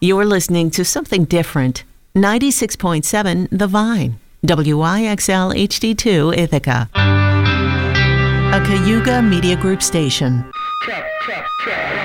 You're listening to something different. 96.7 The Vine, WIXL HD2 Ithaca. A Cayuga Media Group station. Check.